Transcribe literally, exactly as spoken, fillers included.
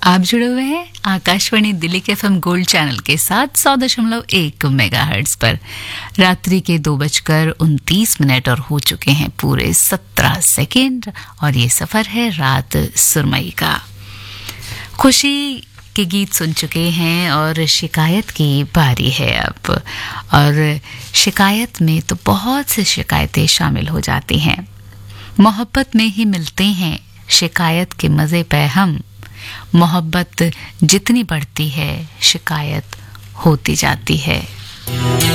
आप जुड़े हुए हैं आकाशवाणी दिल्ली के एफएम गोल्ड चैनल के साथ सौ दशमलव एक मेगाहर्ट्ज पर। रात्रि के दो बजकर उनतीस मिनट और हो चुके हैं पूरे सत्रह सेकेंड और ये सफर है रात सुरमई का। खुशी के गीत सुन चुके हैं और शिकायत की बारी है अब। और शिकायत में तो बहुत सी शिकायतें शामिल हो जाती हैं। मोहब्बत में ही मिलते हैं शिकायत के मज़े पे हम। मोहब्बत जितनी बढ़ती है शिकायत होती जाती है।